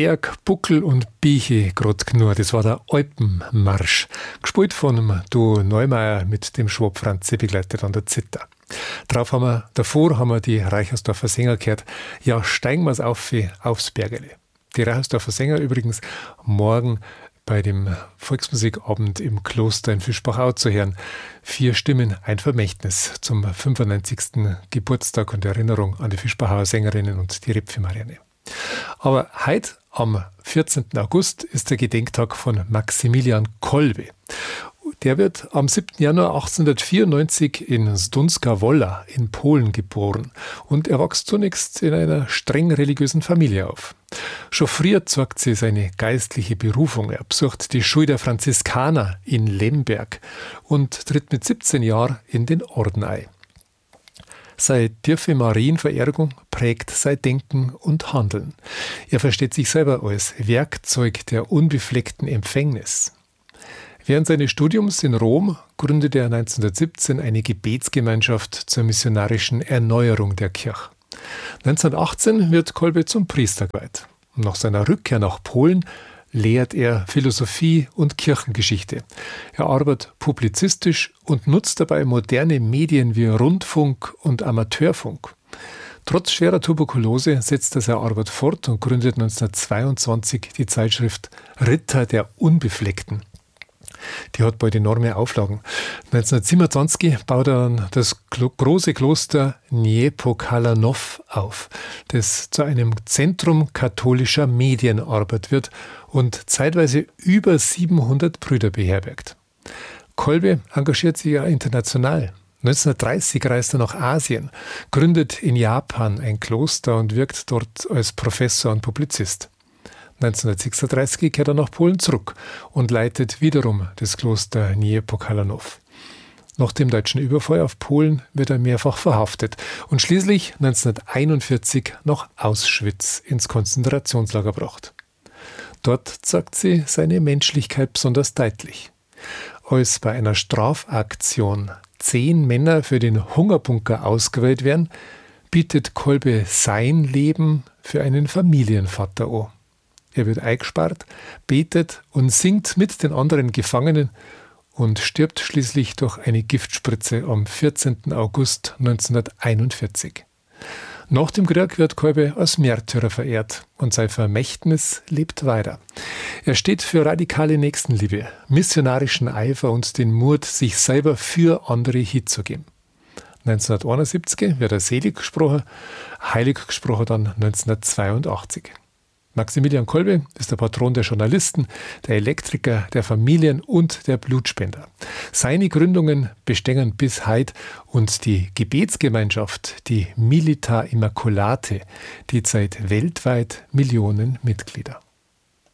Berg, Buckel und Bieche grad nur. Das war der Alpenmarsch. Gespielt von Du Neumeier mit dem Schwab Franzi, begleitet an der Zither. Davor haben wir die Reichersdorfer Sänger gehört. Ja, steigen wir's aufs Bergele. Die Reichersdorfer Sänger übrigens morgen bei dem Volksmusikabend im Kloster in Fischbachau zu hören. 4 Stimmen, ein Vermächtnis zum 95. Geburtstag und Erinnerung an die Fischbachauer Sängerinnen und die Repfi-Marianne. Aber heute, am 14. August, ist der Gedenktag von Maximilian Kolbe. Der wird am 7. Januar 1894 in Zdunska Wola in Polen geboren und er wächst zunächst in einer streng religiösen Familie auf. Schon früher zeigt sie seine geistliche Berufung. Er besucht die Schule der Franziskaner in Lemberg und tritt mit 17 Jahren in den Orden ein. Seine tiefe Marienverehrung prägt sein Denken und Handeln. Er versteht sich selber als Werkzeug der unbefleckten Empfängnis. Während seines Studiums in Rom gründete er 1917 eine Gebetsgemeinschaft zur missionarischen Erneuerung der Kirche. 1918 wird Kolbe zum Priester geweiht. Nach seiner Rückkehr nach Polen lehrt er Philosophie und Kirchengeschichte. Er arbeitet publizistisch und nutzt dabei moderne Medien wie Rundfunk und Amateurfunk. Trotz schwerer Tuberkulose setzt er seine Arbeit fort und gründet 1922 die Zeitschrift Ritter der Unbefleckten. Die hat bald enorme Auflagen. 1927 baut er dann das große Kloster Niepokalanów auf, das zu einem Zentrum katholischer Medienarbeit wird und zeitweise über 700 Brüder beherbergt. Kolbe engagiert sich ja international. 1930 reist er nach Asien, gründet in Japan ein Kloster und wirkt dort als Professor und Publizist. 1936 kehrt er nach Polen zurück und leitet wiederum das Kloster Niepokalanów. Nach dem deutschen Überfall auf Polen wird er mehrfach verhaftet und schließlich 1941 nach Auschwitz ins Konzentrationslager gebracht. Dort zeigt sie seine Menschlichkeit besonders deutlich. Als bei einer Strafaktion 10 Männer für den Hungerbunker ausgewählt werden, bietet Kolbe sein Leben für einen Familienvater an. Er wird eingesperrt, betet und singt mit den anderen Gefangenen und stirbt schließlich durch eine Giftspritze am 14. August 1941. Nach dem Krieg wird Kolbe als Märtyrer verehrt und sein Vermächtnis lebt weiter. Er steht für radikale Nächstenliebe, missionarischen Eifer und den Mut, sich selber für andere hinzugeben. 1971 wird er selig gesprochen, heilig gesprochen dann 1982. Maximilian Kolbe ist der Patron der Journalisten, der Elektriker, der Familien und der Blutspender. Seine Gründungen bestehen bis heute und die Gebetsgemeinschaft, die Milita Immaculate, die zeigt weltweit Millionen Mitglieder.